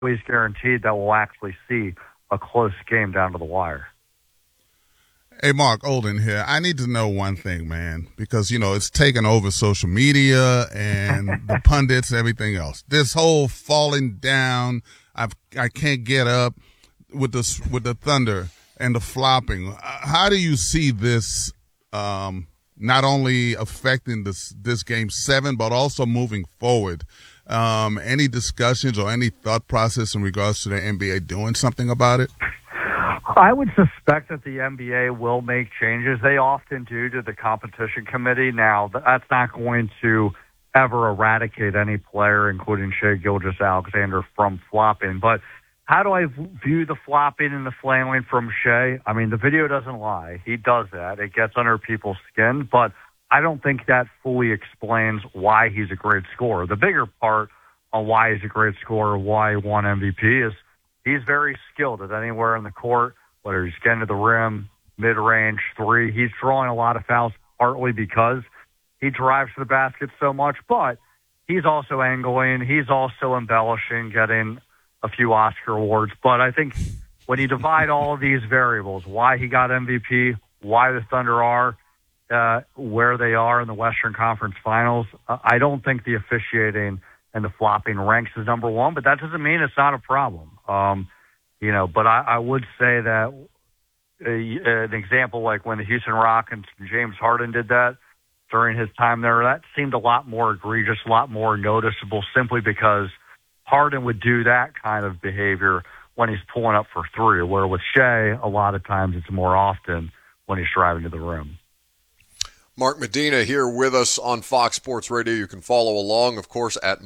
always guaranteed that we'll actually see a close game down to the wire. Hey, Mark Olden here. I need to know one thing, man, because, it's taken over social media and the pundits and everything else. This whole falling down, I can't get up with the Thunder and the flopping. How do you see this not only affecting this Game 7, but also moving forward? Any discussions or any thought process in regards to the NBA doing something about it? I would suspect that the NBA will make changes. They often do to the competition committee. Now, that's not going to ever eradicate any player, including Shai Gilgeous-Alexander, from flopping. But how do I view the flopping and the flailing from Shai? I mean, the video doesn't lie. He does that. It gets under people's skin. But I don't think that fully explains why he's a great scorer. The bigger part on why he's a great scorer, why he won MVP, is he's very skilled at anywhere in the court, whether he's getting to the rim, mid-range, three. He's drawing a lot of fouls partly because he drives to the basket so much, but he's also angling. He's also embellishing, getting a few Oscar awards. But I think when you divide all of these variables, why he got MVP, why the Thunder are where they are in the Western Conference Finals, I don't think the officiating and the flopping ranks as number one, but that doesn't mean it's not a problem. But I would say that an example like when the Houston Rockets and James Harden did that during his time there, that seemed a lot more egregious, a lot more noticeable, simply because Harden would do that kind of behavior when he's pulling up for three, where with Shai, a lot of times it's more often when he's driving to the rim. Mark Medina here with us on Fox Sports Radio. You can follow along, of course, at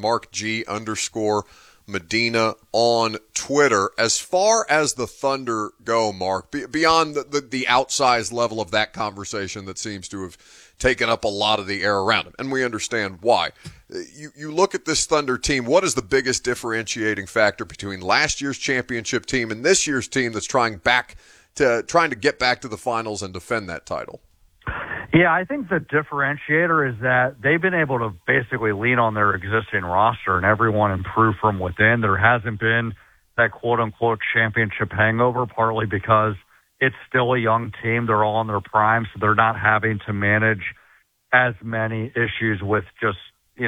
@MarkG_Medina on Twitter. As far as the Thunder go, Mark, beyond the outsized level of that conversation that seems to have taken up a lot of the air around him, and we understand why. You look at this Thunder team, what is the biggest differentiating factor between last year's championship team and this year's team that's trying to get back to the finals and defend that title? Yeah, I think the differentiator is that they've been able to basically lean on their existing roster and everyone improve from within. There hasn't been that quote-unquote championship hangover, partly because it's still a young team. They're all in their prime, so they're not having to manage as many issues with just,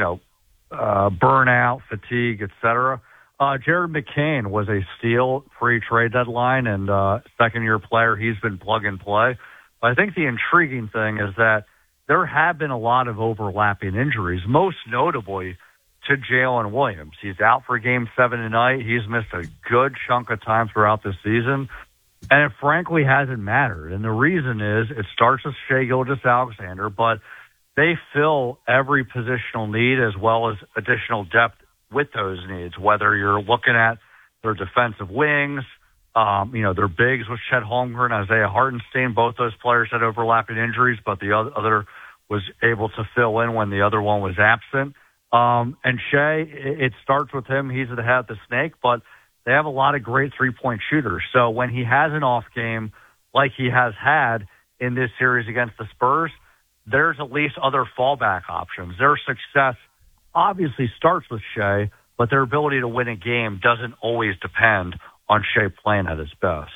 burnout, fatigue, etc. Jared McCain was a steal pre-trade deadline, and second-year player. He's been plug and play. I think the intriguing thing is that there have been a lot of overlapping injuries, most notably to Jalen Williams. He's out for Game 7 tonight. He's missed a good chunk of time throughout the season, and it frankly hasn't mattered. And the reason is it starts with Shai Gilgeous-Alexander, but they fill every positional need as well as additional depth with those needs, whether you're looking at their defensive wings, their bigs with Chet Holmgren, Isaiah Hartenstein. Both those players had overlapping injuries, but the other was able to fill in when the other one was absent. And Shai, it starts with him. He's the head of the snake, but they have a lot of great three-point shooters. So when he has an off game like he has had in this series against the Spurs, there's at least other fallback options. Their success obviously starts with Shai, but their ability to win a game doesn't always depend on Shai playing at his best.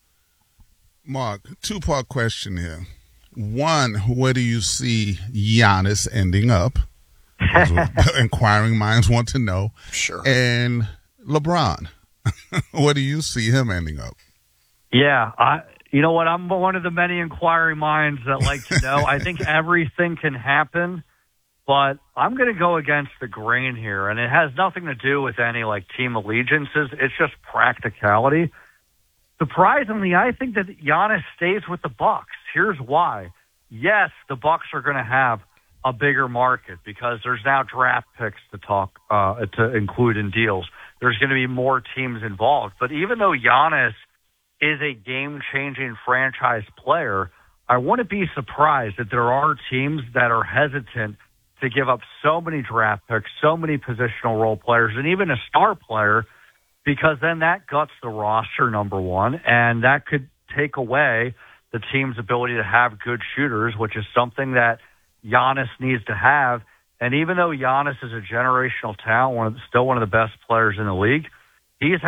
Mark, two-part question here. One, where do you see Giannis ending up? Inquiring minds want to know. Sure. And LeBron, where do you see him ending up? Yeah, you know what? I'm one of the many inquiring minds that like to know. I think everything can happen, but I'm going to go against the grain here, and it has nothing to do with any team allegiances. It's just practicality. Surprisingly, I think that Giannis stays with the Bucks. Here's why. Yes, the Bucks are going to have a bigger market because there's now draft picks to include in deals. There's going to be more teams involved. But even though Giannis is a game-changing franchise player, I wouldn't be surprised that there are teams that are hesitant to give up so many draft picks, so many positional role players, and even a star player, because then that guts the roster, number one, and that could take away the team's ability to have good shooters, which is something that Giannis needs to have. And even though Giannis is a generational talent, still one of the best players in the league, he's